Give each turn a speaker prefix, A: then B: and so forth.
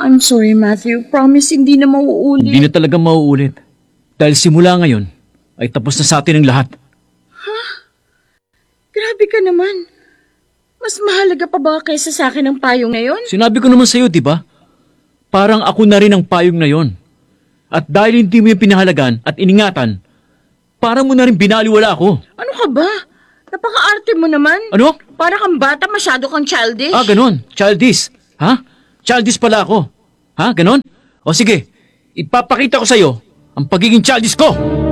A: I'm sorry, Matthew. Promise, hindi na mauulit.
B: Hindi na talaga mauulit. Dahil simula ngayon, ay tapos na sa atin ang lahat.
A: Grabe ka naman. Mas mahalaga pa ba kaysa sa akin ang payong ngayon?
B: Sinabi ko naman sa'yo, di ba? Parang ako na rin ang payong na yon. At dahil hindi mo yung pinahalagan at iningatan, parang mo na rin binaliwala ako.
A: Ano ka ba? Napaka-arte mo naman.
B: Ano?
A: Para kang bata, masyado kang childish.
B: Ganon. Childish. Ha? Childish pala ako. Ha? Ganon? O sige, ipapakita ko sa'yo ang pagiging childish ko.